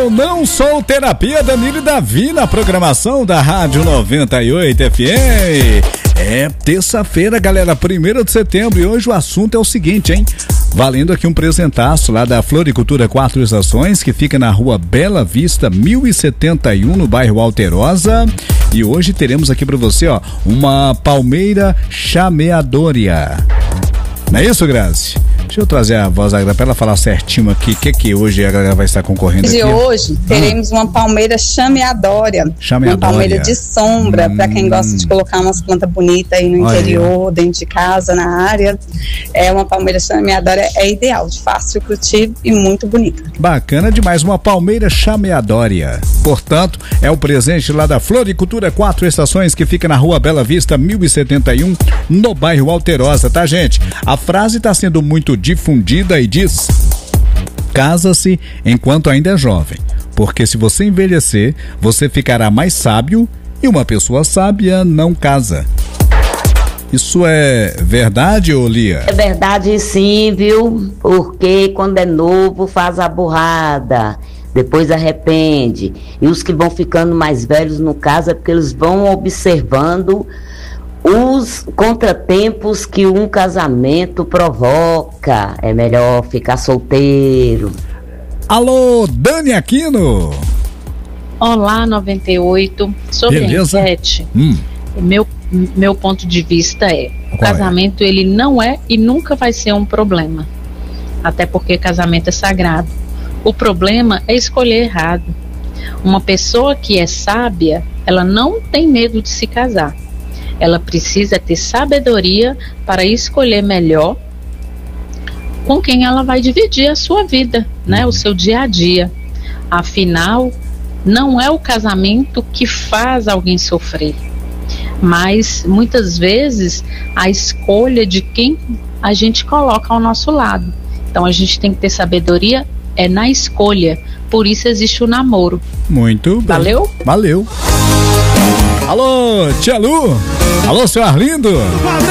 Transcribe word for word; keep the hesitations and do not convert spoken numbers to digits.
Eu Não Sou Terapia, Danilo e Davi na programação da Rádio noventa e oito F M. É terça-feira, galera, primeiro de setembro, e hoje o assunto é o seguinte, hein? Valendo aqui um presentaço lá da Floricultura Quatro Estações, que fica na rua Bela Vista, mil e setenta e um, no bairro Alterosa. E hoje teremos aqui pra você, ó, uma palmeira chameadora. Não é isso, Grazi? Deixa eu trazer a voz da Grazi pra ela falar certinho aqui o que que hoje a galera vai estar concorrendo aqui. E hoje teremos hum. uma palmeira chameadória, chameadória. Uma palmeira de sombra, hum. para quem gosta de colocar umas plantas bonitas aí no Olha. interior, dentro de casa, na área. É uma palmeira chameadória, é ideal, de fácil cultivo e muito bonita. Bacana demais, uma palmeira chameadória. Portanto, é o presente lá da Floricultura Quatro Estações, que fica na rua Bela Vista, mil e setenta e um, no bairro Alterosa, tá, gente? A frase está sendo muito difundida e diz: casa-se enquanto ainda é jovem, porque se você envelhecer, você ficará mais sábio, e uma pessoa sábia não casa. Isso é verdade, ô Lia? É verdade sim, viu? Porque quando é novo faz a burrada, depois arrepende. E os que vão ficando mais velhos, no caso, é porque eles vão observando os contratempos que um casamento provoca. É melhor ficar solteiro. Alô, Dani Aquino. Olá, noventa e oito. Sobre Beleza? a enquete, hum. meu, meu ponto de vista é: o Qual casamento é? ele não é e nunca vai ser um problema. Até porque casamento é sagrado. O problema é escolher errado. Uma pessoa que é sábia, ela não tem medo de se casar. Ela precisa ter sabedoria para escolher melhor com quem ela vai dividir a sua vida, né? O seu dia a dia. Afinal, não é o casamento que faz alguém sofrer, mas muitas vezes a escolha de quem a gente coloca ao nosso lado. Então a gente tem que ter sabedoria é na escolha. Por isso existe o namoro. Muito bem. Valeu? Valeu. Alô, tia Lu. Alô, seu Arlindo.